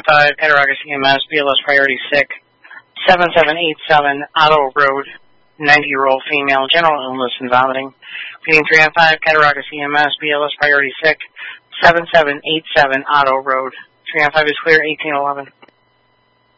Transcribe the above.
315 Cattaraugus EMS, BLS priority sick, 7787 Otto Road, 90-year-old female, general illness and vomiting. Reading 315 Cattaraugus EMS, BLS priority sick, 7787 Otto Road. 315 is clear, 1811.